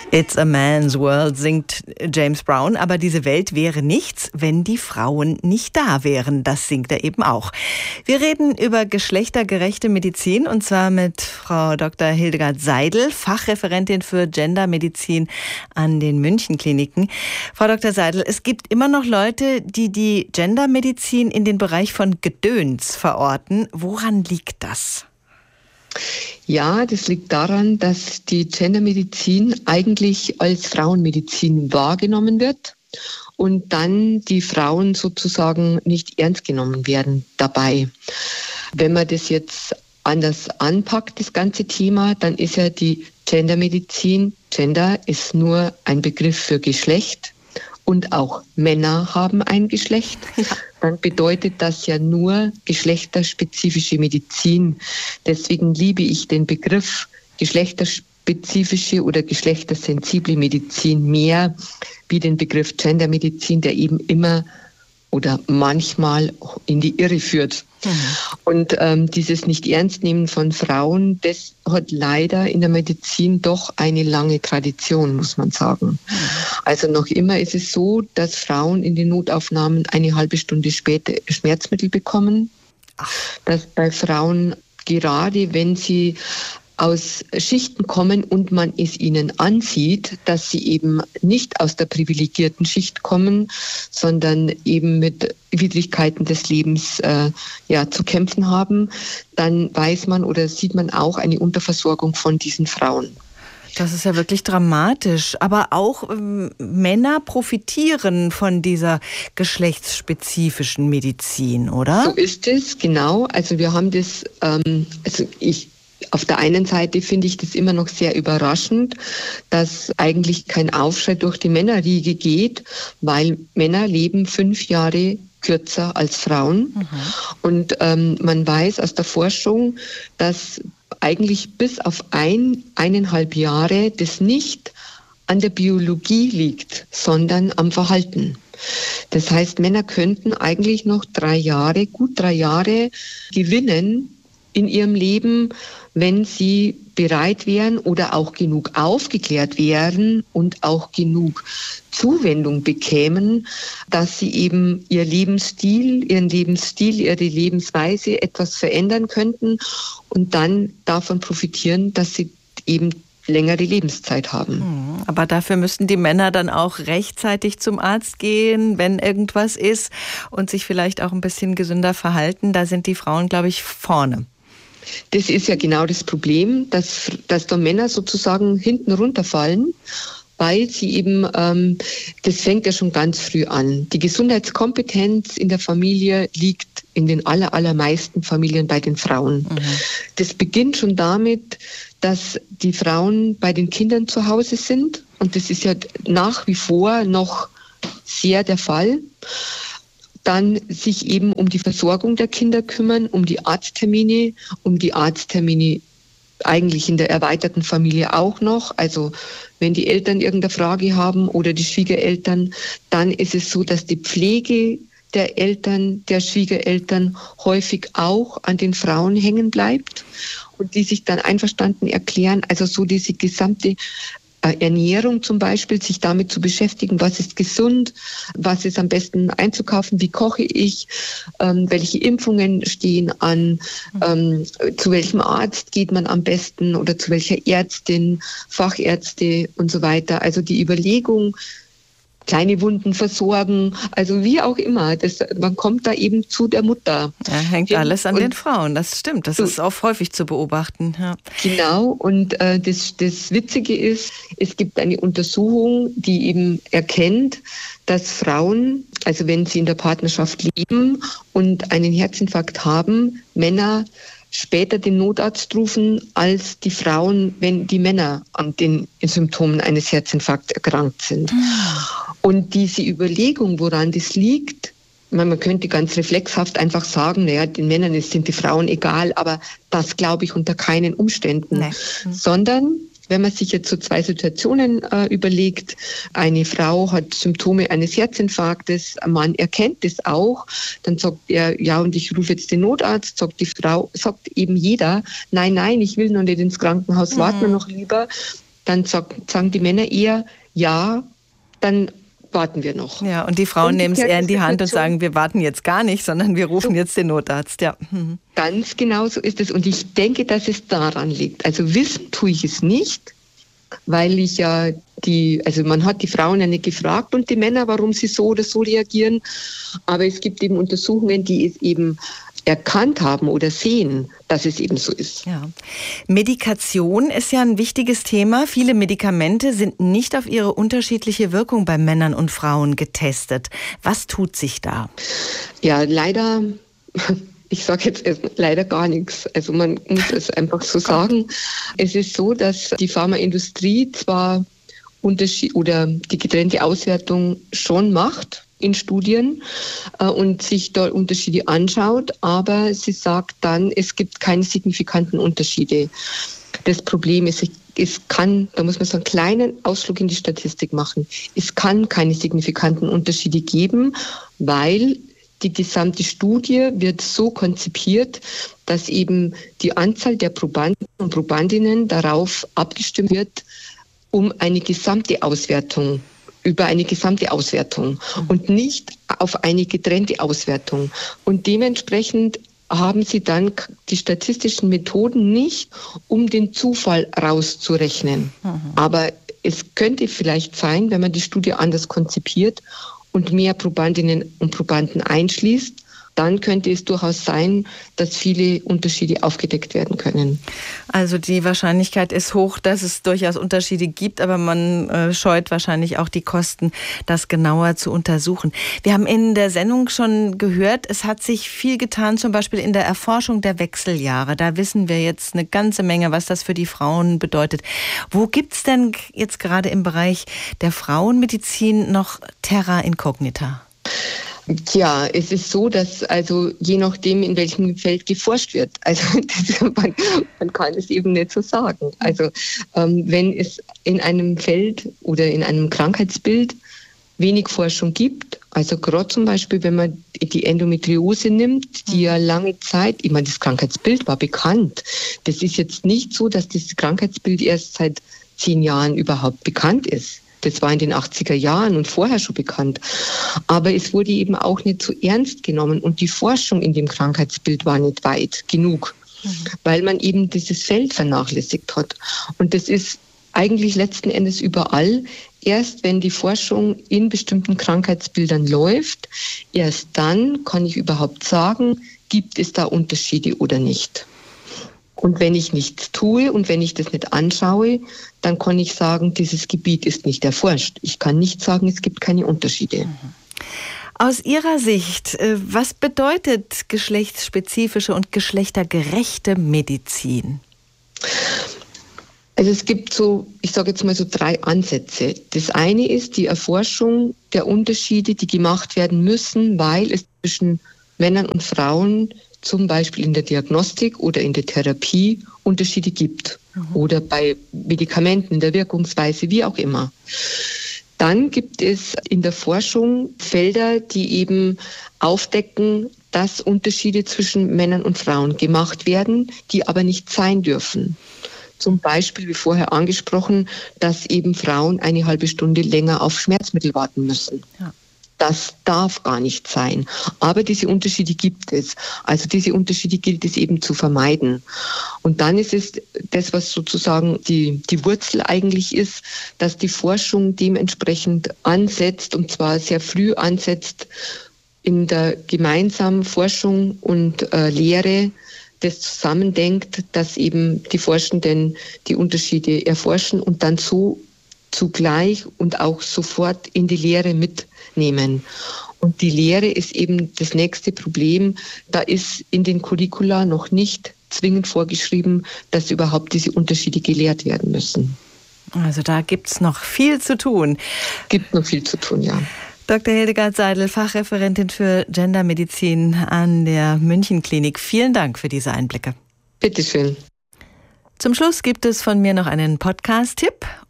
It's a man's world, singt James Brown. Aber diese Welt wäre nichts, wenn die Frauen nicht da wären. Das singt er eben auch. Wir reden über geschlechtergerechte Medizin und zwar mit Frau Dr. Hildegard Seidel, Fachreferentin für Gendermedizin an den München-Kliniken. Frau Dr. Seidel, es gibt immer noch Leute, die die Gendermedizin in den Bereich von Gedöns verorten. Woran liegt das? Ja, das liegt daran, dass die Gendermedizin eigentlich als Frauenmedizin wahrgenommen wird und dann die Frauen sozusagen nicht ernst genommen werden dabei. Wenn man das jetzt anders anpackt, das ganze Thema, dann ist ja die Gendermedizin, Gender ist nur ein Begriff für Geschlecht und auch Männer haben ein Geschlecht. Dann bedeutet das ja nur geschlechterspezifische Medizin. Deswegen liebe ich den Begriff geschlechterspezifische oder geschlechtersensible Medizin mehr wie den Begriff Gendermedizin, der eben immer oder manchmal in die Irre führt. Und dieses Nicht-Ernst-Nehmen von Frauen, das hat leider in der Medizin doch eine lange Tradition, muss man sagen. Also noch immer ist es so, dass Frauen in den Notaufnahmen eine halbe Stunde später Schmerzmittel bekommen. Dass bei Frauen, gerade wenn sie aus Schichten kommen und man es ihnen ansieht, dass sie eben nicht aus der privilegierten Schicht kommen, sondern eben mit Widrigkeiten des Lebens zu kämpfen haben, dann weiß man oder sieht man auch eine Unterversorgung von diesen Frauen. Das ist ja wirklich dramatisch. Aber auch Männer profitieren von dieser geschlechtsspezifischen Medizin, oder? So ist es, genau. Also wir haben das, auf der einen Seite finde ich das immer noch sehr überraschend, dass eigentlich kein Aufschrei durch die Männerriege geht, weil Männer leben 5 Jahre kürzer als Frauen. Und man weiß aus der Forschung, dass eigentlich bis auf 1,5 Jahre das nicht an der Biologie liegt, sondern am Verhalten. Das heißt, Männer könnten eigentlich noch gut 3 Jahre gewinnen in ihrem Leben, wenn sie bereit wären oder auch genug aufgeklärt wären und auch genug Zuwendung bekämen, dass sie eben ihren Lebensstil, ihre Lebensweise etwas verändern könnten und dann davon profitieren, dass sie eben längere Lebenszeit haben. Aber dafür müssten die Männer dann auch rechtzeitig zum Arzt gehen, wenn irgendwas ist und sich vielleicht auch ein bisschen gesünder verhalten. Da sind die Frauen, glaube ich, vorne. Das ist ja genau das Problem, dass da Männer sozusagen hinten runterfallen, weil sie eben, das fängt ja schon ganz früh an. Die Gesundheitskompetenz in der Familie liegt in den allermeisten Familien bei den Frauen. Das beginnt schon damit, dass die Frauen bei den Kindern zu Hause sind. Und das ist ja nach wie vor noch sehr der Fall. Dann sich eben um die Versorgung der Kinder kümmern, um die Arzttermine eigentlich in der erweiterten Familie auch noch. Also wenn die Eltern irgendeine Frage haben oder die Schwiegereltern, dann ist es so, dass die Pflege der Eltern, der Schwiegereltern häufig auch an den Frauen hängen bleibt und die sich dann einverstanden erklären, also so diese gesamte Ernährung zum Beispiel, sich damit zu beschäftigen, was ist gesund, was ist am besten einzukaufen, wie koche ich, welche Impfungen stehen an, zu welchem Arzt geht man am besten oder zu welcher Ärztin, Fachärzte und so weiter. Also die Überlegung, kleine Wunden versorgen, also wie auch immer. Man kommt da eben zu der Mutter. Ja, hängt alles an den Frauen, das stimmt. Das ist auch häufig zu beobachten. Ja. Genau, und das Witzige ist, es gibt eine Untersuchung, die eben erkennt, dass Frauen, also wenn sie in der Partnerschaft leben und einen Herzinfarkt haben, Männer später den Notarzt rufen als die Frauen, wenn die Männer an den Symptomen eines Herzinfarkts erkrankt sind. Und diese Überlegung, woran das liegt, man könnte ganz reflexhaft einfach sagen, naja, den Männern sind die Frauen egal, aber das glaube ich unter keinen Umständen. Sondern wenn man sich jetzt so 2 Situationen überlegt, eine Frau hat Symptome eines Herzinfarktes, ein Mann erkennt das auch, dann sagt er, ja, und ich rufe jetzt den Notarzt, sagt die Frau, sagt eben jeder, nein, ich will noch nicht ins Krankenhaus, warten wir noch lieber. dann sagen die Männer eher, ja, dann warten wir noch. Ja, und die Frauen nehmen es eher in die Hand und sagen, wir warten jetzt gar nicht, sondern wir rufen jetzt den Notarzt. Ja. Ganz genau so ist es. Und ich denke, dass es daran liegt. Also wissen tue ich es nicht, weil ich ja man hat die Frauen ja nicht gefragt und die Männer, warum sie so oder so reagieren. Aber es gibt eben Untersuchungen, die es eben erkannt haben oder sehen, dass es eben so ist. Ja. Medikation ist ja ein wichtiges Thema. Viele Medikamente sind nicht auf ihre unterschiedliche Wirkung bei Männern und Frauen getestet. Was tut sich da? Ja, leider, ich sage jetzt leider gar nichts. Also man muss es einfach so sagen. Es ist so, dass die Pharmaindustrie zwar die getrennte Auswertung schon macht in Studien und sich dort Unterschiede anschaut, aber sie sagt dann, es gibt keine signifikanten Unterschiede. Das Problem ist, da muss man so einen kleinen Ausflug in die Statistik machen. Es kann keine signifikanten Unterschiede geben, weil die gesamte Studie wird so konzipiert, dass eben die Anzahl der Probanden und Probandinnen darauf abgestimmt wird, über eine gesamte Auswertung und nicht auf eine getrennte Auswertung. Und dementsprechend haben sie dann die statistischen Methoden nicht, um den Zufall rauszurechnen. Aber es könnte vielleicht sein, wenn man die Studie anders konzipiert und mehr Probandinnen und Probanden einschließt, dann könnte es durchaus sein, dass viele Unterschiede aufgedeckt werden können. Also die Wahrscheinlichkeit ist hoch, dass es durchaus Unterschiede gibt, aber man scheut wahrscheinlich auch die Kosten, das genauer zu untersuchen. Wir haben in der Sendung schon gehört, es hat sich viel getan, zum Beispiel in der Erforschung der Wechseljahre. Da wissen wir jetzt eine ganze Menge, was das für die Frauen bedeutet. Wo gibt es denn jetzt gerade im Bereich der Frauenmedizin noch Terra Incognita? Tja, es ist so, dass also je nachdem, in welchem Feld geforscht wird, also man kann es eben nicht so sagen. Also wenn es in einem Feld oder in einem Krankheitsbild wenig Forschung gibt, also gerade zum Beispiel, wenn man die Endometriose nimmt, die ja lange Zeit, ich meine, das Krankheitsbild war bekannt. Das ist jetzt nicht so, dass das Krankheitsbild erst seit 10 Jahren überhaupt bekannt ist. Das war in den 80er Jahren und vorher schon bekannt. Aber es wurde eben auch nicht so ernst genommen und die Forschung in dem Krankheitsbild war nicht weit genug, weil man eben dieses Feld vernachlässigt hat. Und das ist eigentlich letzten Endes überall. Erst wenn die Forschung in bestimmten Krankheitsbildern läuft, erst dann kann ich überhaupt sagen, gibt es da Unterschiede oder nicht. Und wenn ich nichts tue und wenn ich das nicht anschaue, dann kann ich sagen, dieses Gebiet ist nicht erforscht. Ich kann nicht sagen, es gibt keine Unterschiede. Aus Ihrer Sicht, was bedeutet geschlechtsspezifische und geschlechtergerechte Medizin? Also es gibt ich sage jetzt mal 3 Ansätze. Das eine ist die Erforschung der Unterschiede, die gemacht werden müssen, weil es zwischen Männern und Frauen zum Beispiel in der Diagnostik oder in der Therapie Unterschiede gibt oder bei Medikamenten, in der Wirkungsweise, wie auch immer. Dann gibt es in der Forschung Felder, die eben aufdecken, dass Unterschiede zwischen Männern und Frauen gemacht werden, die aber nicht sein dürfen. Zum Beispiel, wie vorher angesprochen, dass eben Frauen eine halbe Stunde länger auf Schmerzmittel warten müssen. Ja. Das darf gar nicht sein. Aber diese Unterschiede gibt es. Also diese Unterschiede gilt es eben zu vermeiden. Und dann ist es das, was sozusagen die Wurzel eigentlich ist, dass die Forschung dementsprechend ansetzt, und zwar sehr früh ansetzt, in der gemeinsamen Forschung und Lehre, das zusammendenkt, dass eben die Forschenden die Unterschiede erforschen und dann so zugleich und auch sofort in die Lehre mitnehmen. Und die Lehre ist eben das nächste Problem. Da ist in den Curricula noch nicht zwingend vorgeschrieben, dass überhaupt diese Unterschiede gelehrt werden müssen. Also da gibt es noch viel zu tun. Gibt noch viel zu tun, ja. Dr. Hildegard Seidel, Fachreferentin für Gendermedizin an der Münchenklinik. Vielen Dank für diese Einblicke. Bitteschön. Zum Schluss gibt es von mir noch einen Podcast-Tipp.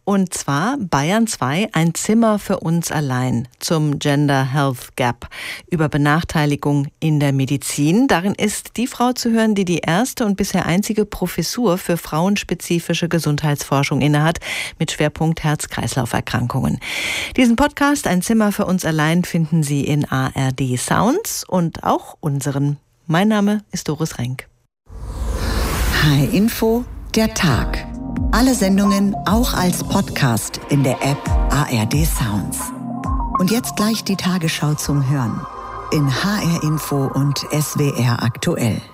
Und zwar Bayern 2, ein Zimmer für uns allein zum Gender Health Gap über Benachteiligung in der Medizin. Darin ist die Frau zu hören, die die erste und bisher einzige Professur für frauenspezifische Gesundheitsforschung innehat, mit Schwerpunkt Herz-Kreislauf-Erkrankungen. Diesen Podcast, ein Zimmer für uns allein, finden Sie in ARD Sounds und auch unseren. Mein Name ist Doris Renk. HR-Info, der Tag. Alle Sendungen auch als Podcast in der App ARD Sounds. Und jetzt gleich die Tagesschau zum Hören in HR-Info und SWR aktuell.